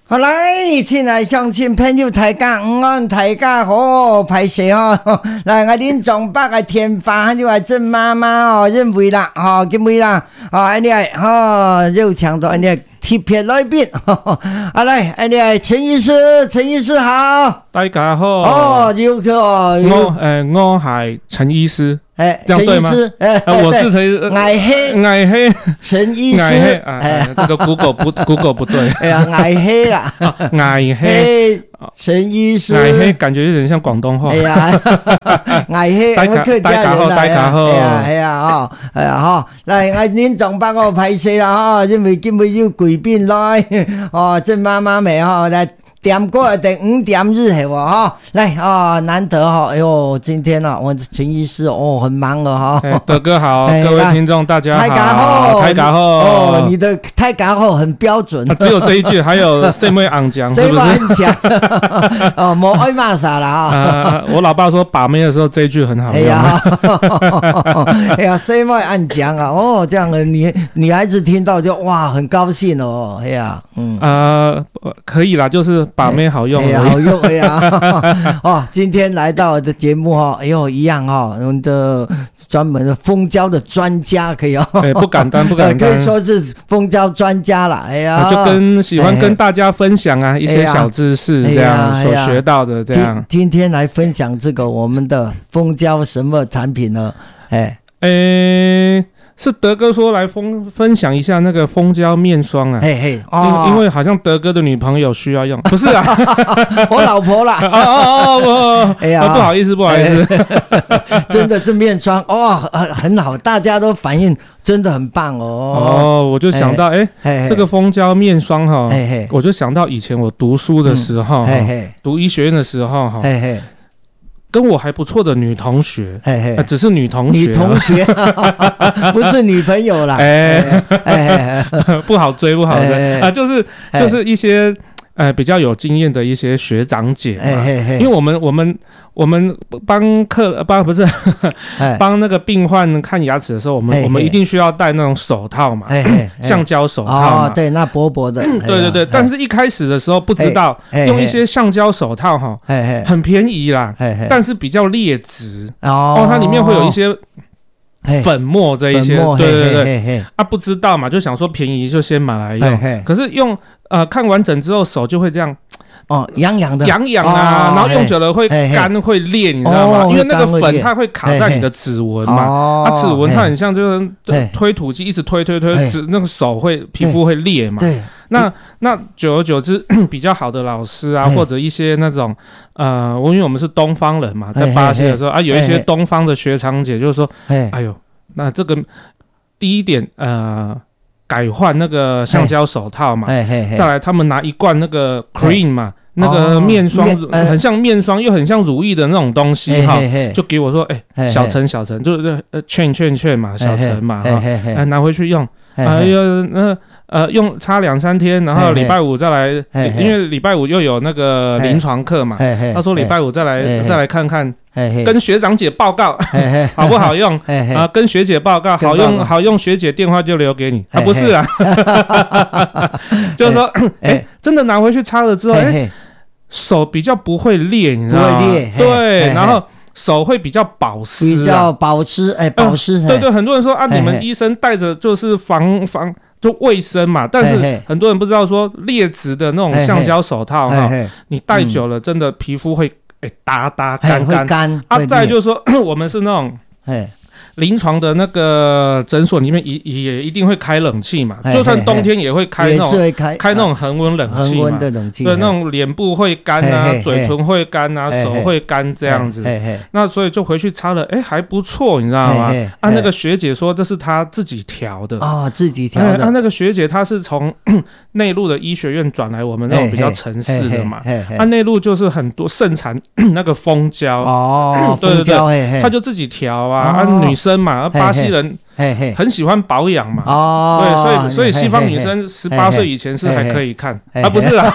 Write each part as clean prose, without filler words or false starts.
好来，亲爱乡亲朋友，大家午安，大家好，拍摄哦。来，我恁中北的天发，就系郑妈妈哦，认为啦，哦，认为啦，哦，安尼哦，又抢到安尼特别来宾，好来，安尼陈医师，陈医师好， 大家好。 哦，又个哦， 我系陈医师。这样对吗？我是陈医师，矮黑陈医师， 这个 Google 不对。 哎呀，矮黑啦， 矮黑陈医师， 矮黑感觉有点像广东话。 哎呀，矮黑，我们客家人啦，哎呀，来，我恁中北我拍摄啦吼，因为今日有贵宾来，哦，郑妈妈咪吼来。点过第5点日系哈，来哦，难得哈，哎呦，今天呢、我陈医师哦很忙了哈。 德哥好，各位听众大家好。太嘎后哦，你的太嘎后很标准。 只有这一句，还有谁没昂讲？ 谁没昂讲？哦，没爱骂啥了哈。 我老爸说把妹的时候这一句很好用。 哎呀，谁没按讲啊？哦，这样的女孩子听到就哇很高兴哦。哎呀， 可以啦，就是把妹好用， 好用哎呀！哦，今天来到我的节目哈，哎呦一样哈，我们的专门的蜂胶的专家可以哦， 不敢当，可以说是蜂胶专家了，哎呀， 就喜欢跟大家分享一些小知识，这样所学到的这样。 今天来分享这个我们的蜂胶什么产品呢？ 是德哥说来分享一下那个蜂胶面霜啊，因为好像德哥的女朋友需要用，不是啊， 我老婆啦， 哎呀，不好意思， 真的这面霜很好，大家都反应真的很棒我就想到这个蜂胶面霜哈，我就想到以前我读书的时候，读医学院的时候哈。跟我还不错的女同学，只是女同学， 不是女朋友啦， 不好追，就是一些比较有经验的一些学长姐嘛，因为我们帮那个病患看牙齿的时候，我们一定需要戴那种手套嘛，橡胶手套嘛， 对，那薄薄的， 对，但是一开始的时候不知道用一些橡胶手套哈，很便宜啦，但是比较劣质它里面会有一些粉末这一些，对，不知道嘛，就想说便宜就先买来用，可是用看完整之后手就会这样。 痒痒的， 然后用久了会干会裂，你知道吗？因为那个粉它会卡在你的指纹嘛，指纹它很像就是推土机一直推，那个手皮肤会裂嘛。对，那久而久之，比较好的老师啊，或者一些那种因为我们是东方人嘛，在巴西的时候有一些东方的学长姐就是说，哎呦，那这个第一点改换那个橡胶手套嘛，再来他们拿一罐那个 cream 嘛，那个面霜很像面霜又很像乳液的那种东西哈，就给我说小陈就是劝嘛，小陈嘛拿回去用，用擦2-3天，然后礼拜五再来，因为礼拜五又有那个临床课嘛，他说礼拜五再来看看。跟学长姐报告好不好用跟学姐报告好用，学姐电话就留给你不是啦就是说真的拿回去擦了之后手比较不会裂，你知道吗？对，然后手会比较保湿，对，很多人说你们医生带着就是防就卫生嘛，但是很多人不知道说劣质的那种橡胶手套你戴久了真的皮肤会打干再就是说我们是那种临床的那个诊所里面也一定会开冷气嘛，就算冬天也会开那种恒温冷气嘛，对，那种脸部会干嘴唇会干手会干这样子，那所以就回去擦了还不错，你知道吗？那个学姐说这是她自己调的自己调的那个学姐她是从内陆的医学院转来我们那种比较城市的嘛，内陆就是很多盛产那个蜂胶对，她就自己调女生嘛，巴西人很喜欢保养嘛。对，所以西方女生18岁以前是还可以看啊，不是啦，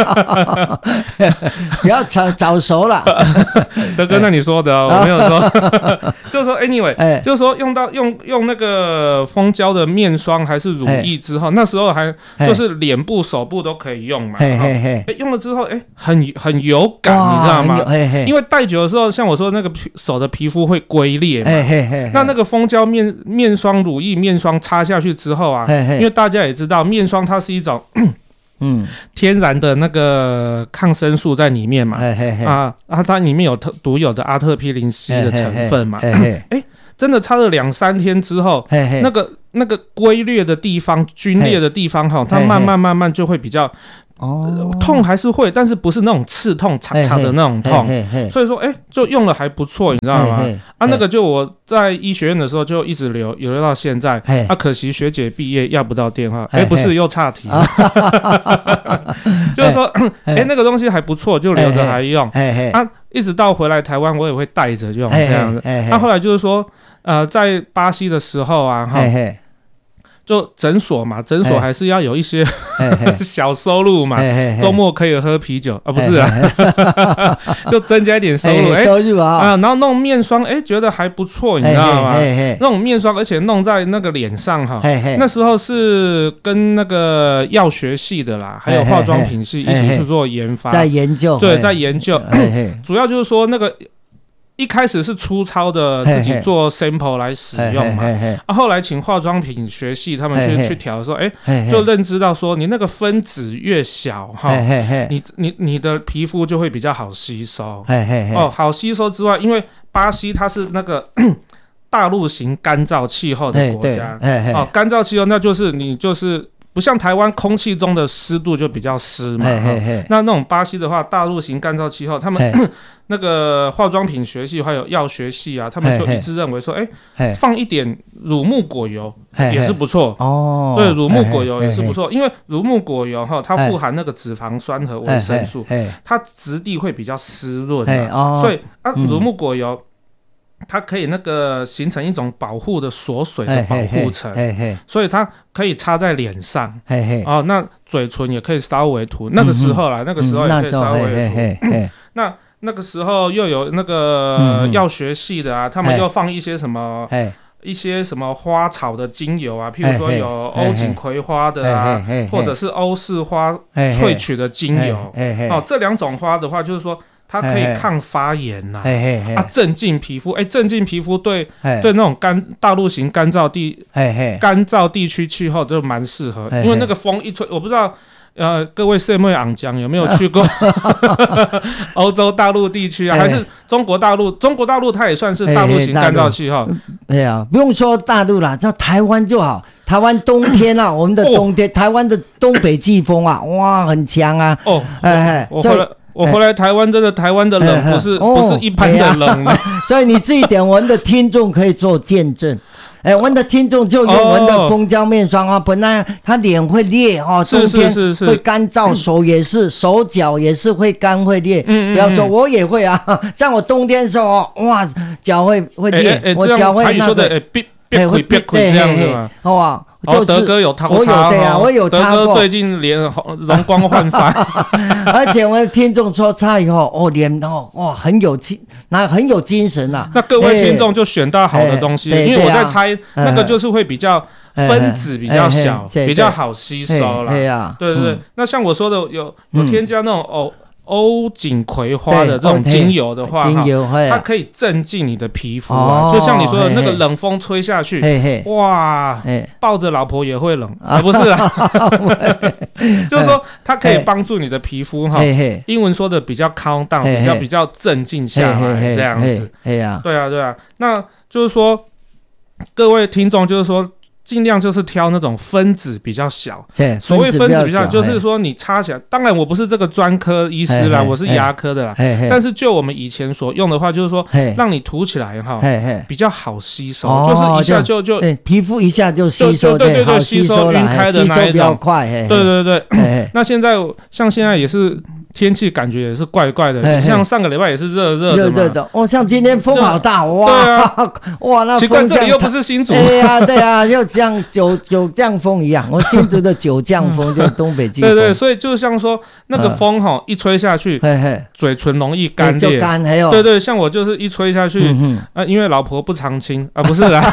不要早熟了。 德哥，那你说的我没有说，就是说 anyway，就是说用那个蜂胶的面霜还是乳液之后，那时候还就是脸部、手部都可以用嘛。用了之后，很有感，你知道吗？因为戴久的时候，像我说那个手的皮肤会龟裂嘛。那个蜂胶面霜、乳液、面霜擦下去之后啊，因为大家也知道，面霜它是一种天然的那个抗生素在里面嘛。它里面有独有的阿特匹林 C 的成分嘛。真的擦了2-3天之后，那个龟裂的地方、皲裂的地方哈，它慢慢就会比较痛，还是会，但是不是那种刺痛、擦擦的那种痛。所以说，就用了还不错，你知道吗？那个就我在医学院的时候就一直留到现在。可惜学姐毕业要不到电话。不是，又岔题了。就是说，那个东西还不错，就留着还用。一直到回来台湾，我也会带着用这样子。那后来就是说，在巴西的时候啊，就诊所嘛，诊所还是要有一些小收入嘛，周末可以喝啤酒啊，不是啊，就增加一点收入， 收入然后弄面霜，觉得还不错，你知道吗？那种面霜，而且弄在那个脸上哈，那时候是跟那个药学系的啦，还有化妆品系一起去做研发， 在研究， 对，在研究，主要就是说那个。一开始是粗糙的自己做 sample 来使用嘛，后来请化妆品学系他们去调的时候，就认知到说你那个分子越小哈，你的皮肤就会比较好吸收。好吸收之外，因为巴西它是那个大陆型干燥气候的国家，干燥气候那就是你就是不像台湾空气中的湿度就比较湿嘛，那种巴西的话，大陆型干燥气候，他们那个化妆品学系还有药学系啊，他们就一致认为说，放一点乳木果油也是不错。对，乳木果油也是不错，因为乳木果油它富含那个脂肪酸和维生素，它质地会比较湿润，所以乳木果油。它可以那个形成一种保护的锁水的保护层，所以它可以擦在脸上，那嘴唇也可以稍微涂。那个时候啦，那个时候也可以稍微涂。那个时候又有那个药学系的啊，他们又放一些什么花草的精油啊，譬如说有欧锦葵花的啊，或者是欧式花萃取的精油。这2种花的话，就是说。它可以抗发炎呐，镇静皮肤，镇静皮肤对那种大陆型干燥地区气候就蛮适合，因为那个风一吹，我不知道各位社妹昂江有没有去过欧洲大陆地区啊，还是中国大陆？中国大陆它也算是大陆型干燥气候。 不用说大陆啦，叫台湾就好。台湾冬天啊，我们的冬天，台湾的东北季风啊，哇，很强啊。 我回来台湾，真的台湾的冷不是一般的冷， 所以你这一点，我们的听众可以做见证。我们的听众就用我们的蜂胶面霜啊，本来他脸会裂冬天会干燥，手脚也是会干会裂。不要说我也会啊，像我冬天的时候哇，脚会裂，我脚会那个会这样子嘛， 好吧？ 德哥有擦， 我有擦过。 德哥最近脸容光焕发， 而且我的听众说擦以后，脸很有精神啊。 那各位听众就选到好的东西，因为我在猜那个就是会比较分子比较小，比较好吸收啦。对，那像我说的有添加那种欧锦葵花的这种精油的话，它可以镇静你的皮肤啊，就像你说的那个冷风吹下去，哇，抱着老婆也会冷不是啊，就是说它可以帮助你的皮肤哈，英文说的比较 calm down， 比较镇静下来这样子。对啊，那就是说各位听众就是说。尽量就是挑那种分子比较小，所谓分子比较小，就是说你擦起来，当然我不是这个专科医师啦，我是牙科的啦，但是就我们以前所用的话，就是说让你涂起来哈，比较好吸收，就是一下就皮肤一下就吸收， 对，吸收晕开的那一种， 比较快， 对。那现在也是天气感觉也是怪怪的，像上个礼拜也是热的嘛。像今天风好大，哇！ 对啊， 哇，那奇怪，这里又不是新竹。 对啊，又像九降风一样。我新竹的九降风就是东北季风。 对，所以就像说那个风一吹下去，嘴唇容易干裂。 就干，还有。 对，像我就是一吹下去，因为老婆不常亲啊，不是啦，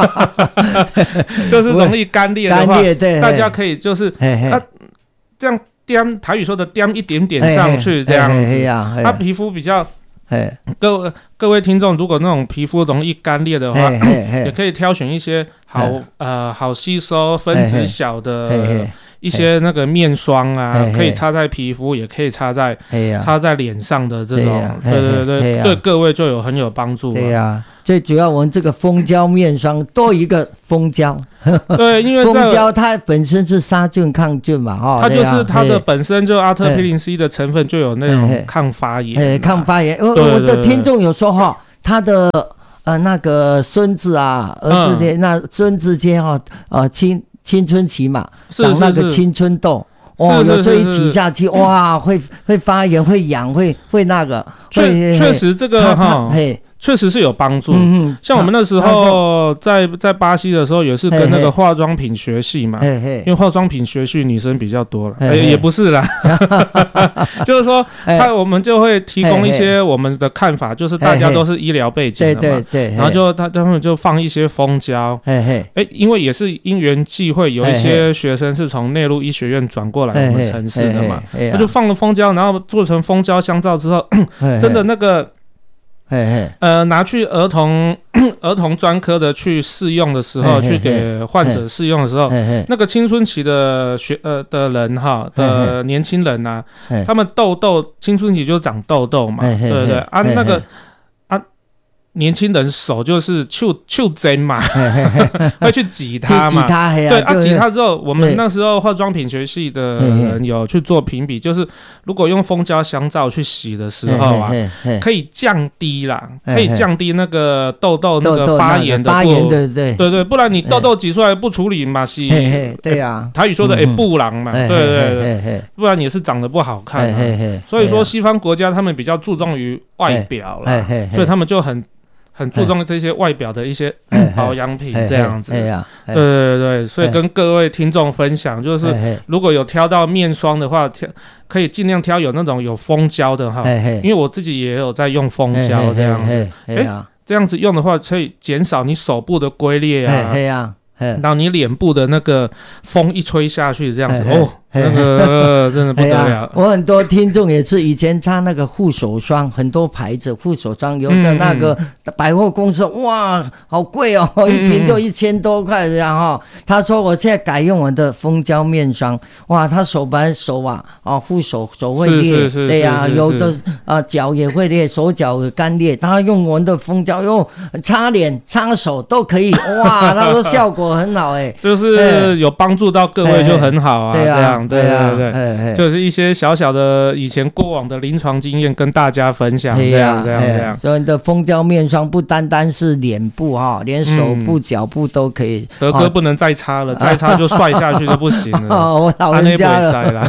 就是容易干裂的话， 对， 大家可以就是这样。掂台语说的掂一点点上去这样子，他皮肤比较，各位听众，如果那种皮肤容易干裂的话，也可以挑选一些好吸收、分子小的一些那个面霜啊，可以擦在皮肤，也可以擦在脸上的这种，对各位就很有帮助。 对呀，最主要我们这个蜂胶面霜多一个蜂胶。 对，因为蜂胶它本身是杀菌抗菌嘛， 它就是它的本身就阿特匹林 C 的成分就有那种抗发炎， 抗发炎。我的听众有说他的那个孙子啊，儿子的那孙子间青春期嘛，长那个青春痘。有时候一挤下去，哇，会发炎，会痒，会那个。 确实这个确实是有帮助。像我们那时候在巴西的时候，也是跟那个化妆品学系嘛，因为化妆品学系女生比较多了，也不是啦，就是说我们就会提供一些我们的看法，就是大家都是医疗背景的嘛，然后他们就放一些蜂胶，因为也是因缘际会，有一些学生是从内陆医学院转过来我们城市的嘛，他就放了蜂胶，然后做成蜂胶香皂之后，真的那个。拿去儿童专科的去试用的时候，去给患者试用的时候，那个青春期的的人的年轻人啊，他们青春期就长痘痘嘛，对不对啊？那个年轻人手就是去针嘛，会去挤它嘛，对挤它之后，我们那时候化妆品学系的人有去做评比，就是如果用蜂胶香皂去洗的时候啊，可以降低那个痘痘那个发炎的对，不然你痘痘挤出来不处理嘛，是， 对呀， 台语说的布朗嘛，对，不然也是长得不好看，所以说西方国家他们比较注重于外表啦，所以他们就很注重这些外表的一些保养品这样子，对，所以跟各位听众分享，就是如果有挑到面霜的话，可以尽量挑有那种有蜂胶的哈，因为我自己也有在用蜂胶这样子，这样子用的话可以减少你手部的龟裂啊，然后你脸部的那个风一吹下去这样子那个真的不得了。 我很多听众也是以前擦那个护手霜，很多牌子护手霜，有的那个百货公司哇好贵哦，一瓶就1000多块这样他说我现在改用我的蜂胶面霜，哇，他本来手护手会裂，对呀，有的脚也会裂，手脚干裂，他用我的蜂胶擦脸擦手都可以，哇，他说效果很好就是有帮助到各位就很好啊，这样。对，就是一些小小的以前过往的临床经验跟大家分享，这样。 所以你的蜂胶面霜不单单是脸部连手部、脚部都可以。 德哥不能再擦了，再擦就摔下去就不行了。 我老人家了。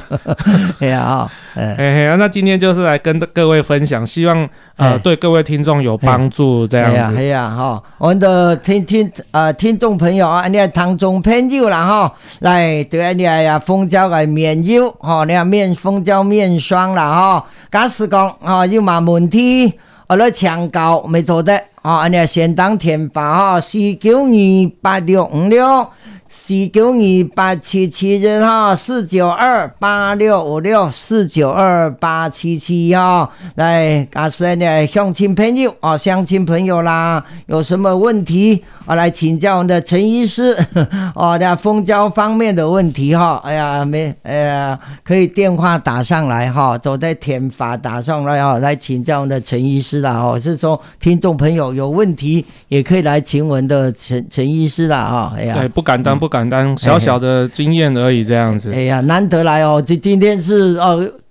那今天就是来跟各位分享，希望对各位听众有帮助，这样子。 我们的听众朋友你听众朋友啦来对你蜂胶的面油你蜂胶面霜啦假使讲有嘛问题来抢购没做的你先当填发4928656 4928771 4928656 4928771来假使你乡亲朋友乡亲朋友啦有什么问题来请教我们的陈医师那蜂胶方面的问题可以电话打上来走在填发打上来来请教我们的陈医师啦是说听众朋友有问题也可以来请我们的陈医师啦对，不敢当，小小的经验而已，这样子。 难得来今天是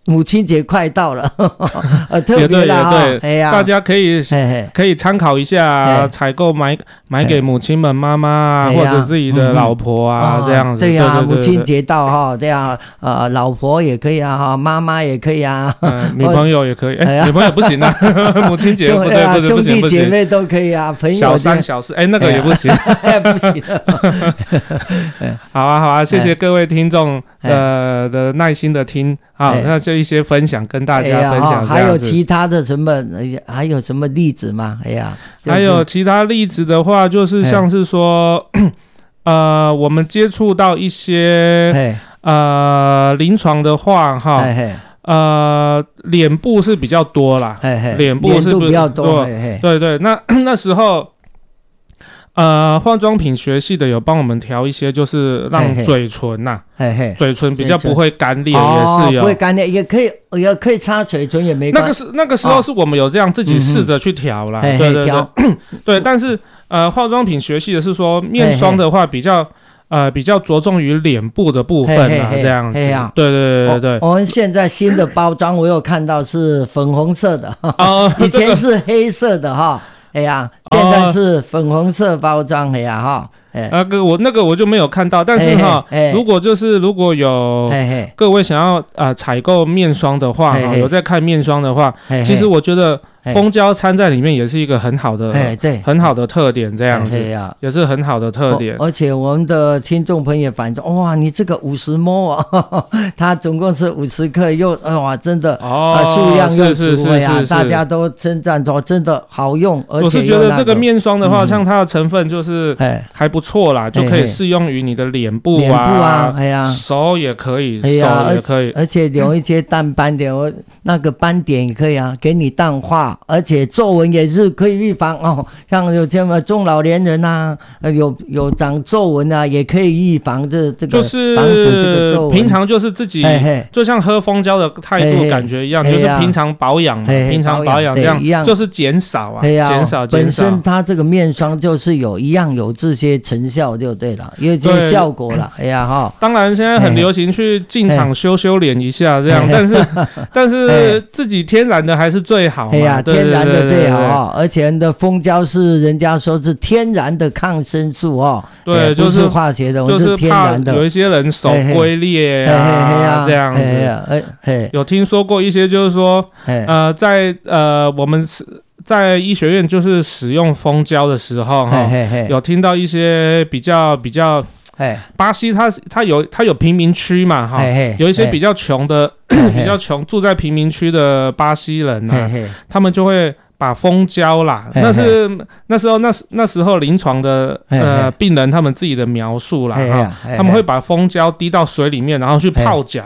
母亲节快到了，特别啦大家可以参考一下，采购买给母亲们、妈妈或者自己的老婆啊，这样子。 对呀，母亲节到哈，这样老婆也可以啊，哈，妈妈也可以啊， 女朋友也可以，女朋友不行啊，母亲节不对， 兄弟姐妹都可以啊，朋友小三小四，那个也不行， 不行。 好啊，谢谢各位听众的耐心的听。好，那就一些分享跟大家分享。 还有其他的什么？还有什么例子吗？ 还有其他例子的话，就是像是说，我们接触到一些临床的话，哈，脸部是比较多啦，脸部是比较多。 对，那时候。化妆品学系的有帮我们调一些，就是让嘴唇嘴唇比较不会干裂，也是有不会干裂，也可以擦嘴唇也没关系。 那个时候是我们有这样自己试着去调啦，对，对，但是化妆品学系的是说面霜的话比较着重于脸部的部分这样子。对。 我们现在新的包装我有看到是粉红色的，以前是黑色的哈。现在是粉红色包装那个我就没有看到，但是如果有各位想要采购面霜的话，有在看面霜的话，其实我觉得蜂胶掺在里面也是一个很好的很好的特点，这样子也是很好的特点。 而且我们的听众朋友反映哇，你这个50 ml 它总共是50克，又哇真的数量又足呀，大家都称赞说真的好用，而且我是觉得这个面霜的话，像它的成分就是还不错啦，就可以适用于你的脸部啊，手也可以， 而且有一些淡斑点，那个斑点也可以啊，给你淡化。而且皱纹也是可以预防哦，像有这么中老年人啊，有长皱纹啊，也可以预防这个， 就是防止这个皱纹。 平常就是自己就像喝蜂胶的态度感觉一样，就是平常保养，平常保养这样，就是减少啊，减少。 本身它这个面霜就是有这些成效就对了，有这些效果了。 当然现在很流行去进厂修脸一下这样，但是自己天然的还是最好嘛。 天然的最好而且的蜂胶是人家说是天然的抗生素对， 不是化学的， 就是天然的。 有一些人手龟裂这样子，有听说过一些，就是说在我们在医学院就是使用蜂胶的时候有听到一些比较。巴西它有贫民区嘛有一些比较穷的住在贫民区的巴西人他们就会把蜂胶啦，那时候临床的病人他们自己的描述啦他们会把蜂胶滴到水里面，然后去泡脚。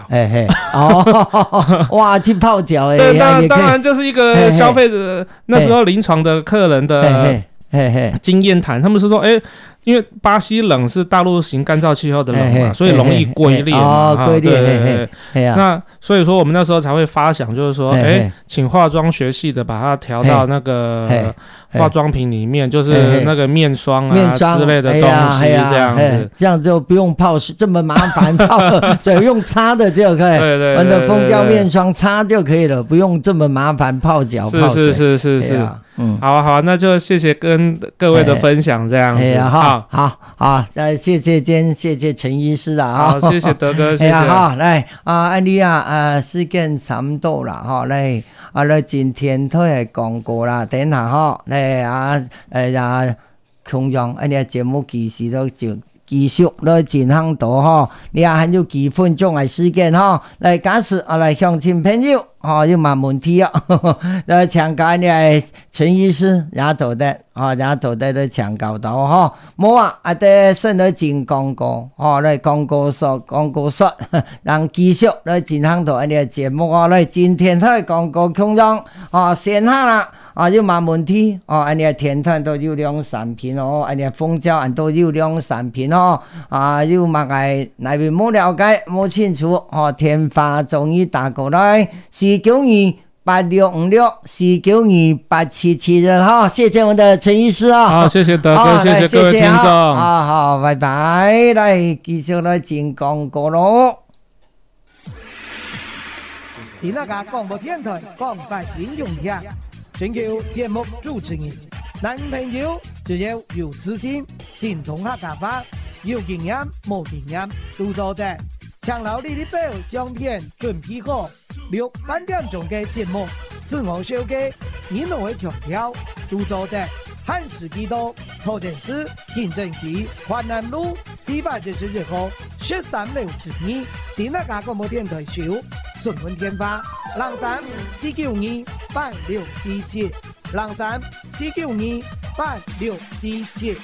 哇，去泡脚对，当然就是一个消费者那时候临床的客人的经验谈，他们是说因为巴西冷是大陆型干燥气候的冷嘛，所以容易龟裂嘛。对。那所以说我们那时候才会发想，就是说，请化妆学系的把它调到那个化妆品里面，就是那个面霜之类的东西，这样子， 这样就不用泡这么麻烦泡，只用擦的就可以。 对， 我们的蜂胶面霜擦就可以了，不用这么麻烦泡脚泡水。 是。好，那就谢谢跟各位的分享，这样子。 好，谢谢陈医师好，谢谢德哥，谢谢。 来安利时间差不多了来今天都系广告啦，等下来同样节目其实都就继续来进行到你还有几分钟的时间来假使来乡亲朋友要问问题来请教你陈医师也做得来请教到冇在剩了进广告来广告说让继续来进行到节目来今天的广告空中先下啦要问问题天团都有两产品蜂胶都有两产品要问那边冇了解冇清楚天发中医打过来4928656，4928777谢谢我们的陈医师好，谢谢德哥，谢谢各位听众好，拜拜，来继续来进广告咯。 是那个广播电台广泛应用下，寻求节目主持人，男朋友只要有自信，精通客家话，有经验冇经验都做得。强劳你的表相片准备好，6点钟嘅节目，自我小嘅，你都会强调都做得。汉时基督头前市行政区华南路472号13楼之2，是那个广播电台show，询问电话03-492-8647，03-492-8647。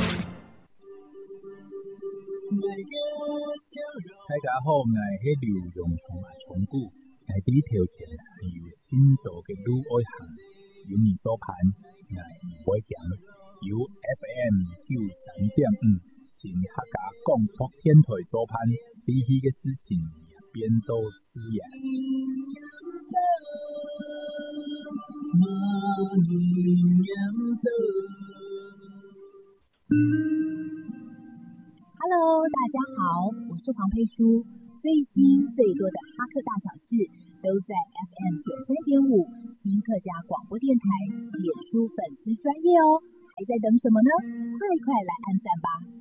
大家好，我是刘荣松松谷，在这条线有深度的路爱行，有你所盼，我不会讲，有 FM 93.5，新客家广播电台所盼，比起的事情也变多自然。 Hello， 大家好，我是黄佩书。最新最多的哈客大小事都在 FM 93.5新客家广播电台脸书粉丝专页哦，还在等什么呢？快快来按赞吧！